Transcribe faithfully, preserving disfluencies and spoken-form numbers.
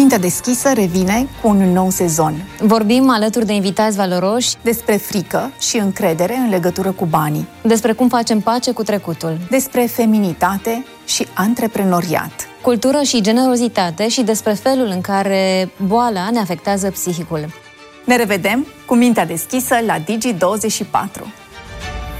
Mintea deschisă revine cu un nou sezon. Vorbim alături de invitați valoroși Despre frică și încredere în legătură cu banii. despre cum facem pace cu trecutul, Despre feminitate și antreprenoriat. cultură și generozitate și despre felul în care boala ne afectează psihicul. Ne revedem cu Mintea deschisă la Digi douăzeci și patru.